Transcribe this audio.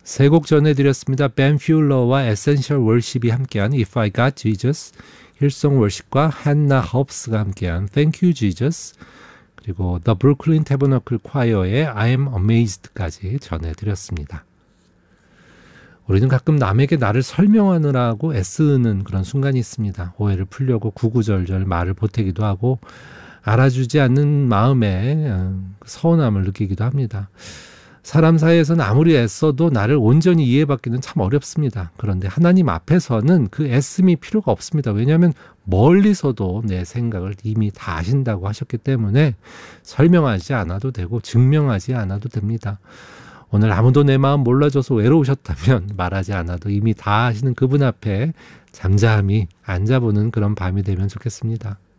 세 곡 전해드렸습니다. 벤 퓨러와 에센셜 월십이 함께한 If I Got Jesus, 힐송 월십과 한나 허브스가 함께한 Thank You Jesus, 그리고 The Brooklyn Tabernacle Choir의 I'm Amazed까지 전해드렸습니다. 우리는 가끔 남에게 나를 설명하느라고 애쓰는 그런 순간이 있습니다. 오해를 풀려고 구구절절 말을 보태기도 하고 알아주지 않는 마음에 서운함을 느끼기도 합니다. 사람 사이에서는 아무리 애써도 나를 온전히 이해받기는 참 어렵습니다. 그런데 하나님 앞에서는 그 애씀이 필요가 없습니다. 왜냐하면 멀리서도 내 생각을 이미 다 아신다고 하셨기 때문에 설명하지 않아도 되고 증명하지 않아도 됩니다. 오늘 아무도 내 마음 몰라줘서 외로우셨다면 말하지 않아도 이미 다 아시는 그분 앞에 잠잠히 앉아보는 그런 밤이 되면 좋겠습니다.